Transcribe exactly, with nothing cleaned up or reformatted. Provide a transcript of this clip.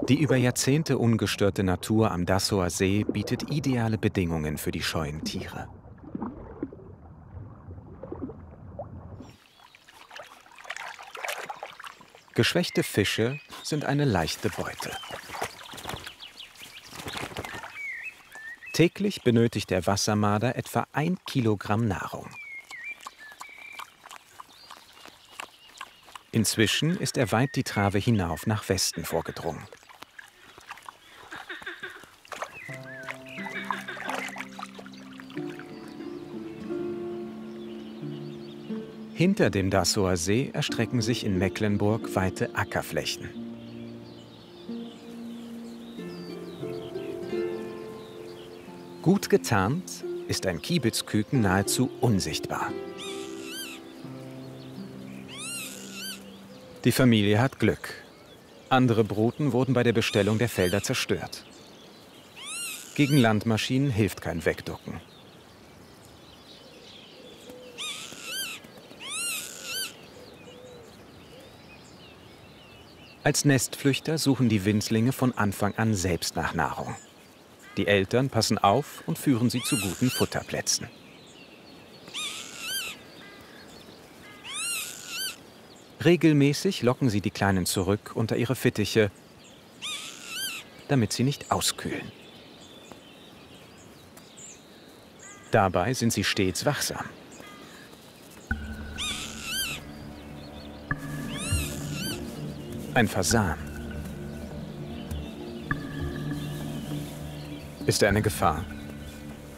Die über Jahrzehnte ungestörte Natur am Dassower See bietet ideale Bedingungen für die scheuen Tiere. Geschwächte Fische sind eine leichte Beute. Täglich benötigt der Wassermarder etwa ein Kilogramm Nahrung. Inzwischen ist er weit die Trave hinauf nach Westen vorgedrungen. Hinter dem Dassower See erstrecken sich in Mecklenburg weite Ackerflächen. Gut getarnt ist ein Kiebitzküken nahezu unsichtbar. Die Familie hat Glück. Andere Bruten wurden bei der Bestellung der Felder zerstört. Gegen Landmaschinen hilft kein Wegducken. Als Nestflüchter suchen die Winzlinge von Anfang an selbst nach Nahrung. Die Eltern passen auf und führen sie zu guten Futterplätzen. Regelmäßig locken sie die Kleinen zurück unter ihre Fittiche, damit sie nicht auskühlen. Dabei sind sie stets wachsam. Ein Fasan. Ist er eine Gefahr?